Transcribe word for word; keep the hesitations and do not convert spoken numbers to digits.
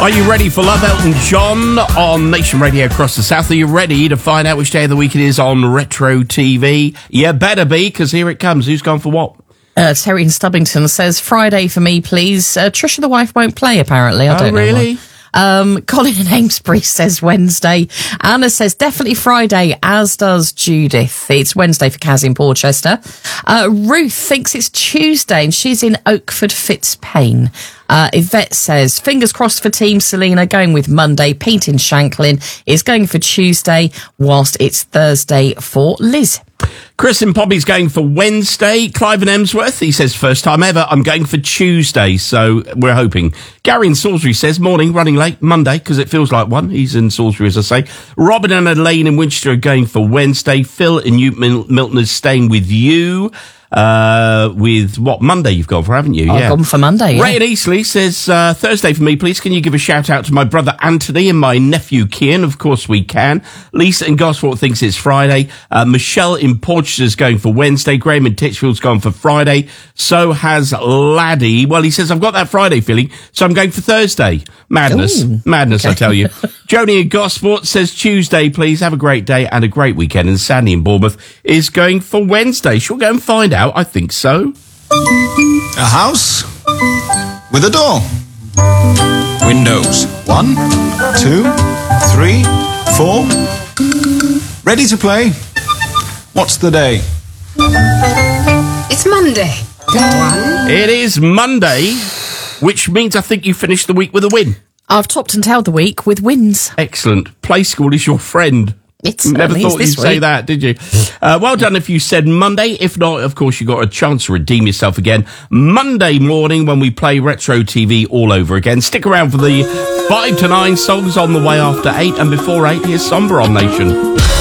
Are you ready for Love Elton John on Nation Radio across the South? Are you ready to find out which day of the week it is on Retro T V? You better be, because here it comes. Who's gone for what? Uh, Terry in Stubbington says, Friday for me, please. Uh, Trisha the wife won't play, apparently. I oh, don't know really? Why. Um, Colin in Amesbury says Wednesday. Anna says definitely Friday, as does Judith. It's Wednesday for Kaz in Porchester. Uh, Ruth thinks it's Tuesday and she's in Oakford Fitzpaine. Uh, Yvette says, fingers crossed for Team Selena, going with Monday. Pete in Shanklin is going for Tuesday, whilst it's Thursday for Liz. Chris in Poppy's going for Wednesday. Clive in Emsworth, he says, first time ever, I'm going for Tuesday, so we're hoping. Gary in Salisbury says, morning, running late, Monday, because it feels like one. He's in Salisbury, as I say. Robin and Elaine in Winchester are going for Wednesday. Phil in Newton Milton is staying with you. Uh, with what, Monday you've gone for, haven't you? I've yeah. gone for Monday, yeah. Ray in Eastleigh says, uh, Thursday for me, please. Can you give a shout out to my brother Anthony and my nephew Kian? Of course we can. Lisa in Gosport thinks it's Friday. Uh, Michelle in Porchester's going for Wednesday. Graham in Titchfield's gone for Friday. So has Laddie. Well, he says, I've got that Friday feeling, so I'm going for Thursday. Madness. Ooh. Madness, Okay. I tell you. Joni in Gosport says Tuesday, please. Have a great day and a great weekend. And Sandy in Bournemouth is going for Wednesday. Shall we go and find out? I think so. A house with a door. Windows. One, two, three, four. Ready to play. What's the day? It's Monday. One. It is Monday, which means I think you finished the week with a win. I've topped and tailed the week with wins. Excellent. Play School is your friend. It's Never certainly thought is this you'd say week. that, did you? Uh, well done if you said Monday. If not, of course, you got a chance to redeem yourself again Monday morning when we play Retro T V all over again. Stick around for the five to nine songs on the way after eight, and before eight, here's Somber on Nation.